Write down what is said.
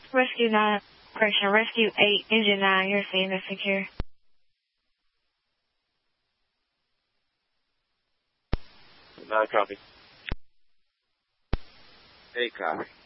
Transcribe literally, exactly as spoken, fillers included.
Rescue nine, correction, Rescue eight, Engine nine, you're safe and secure. Nine copy. Eight copy.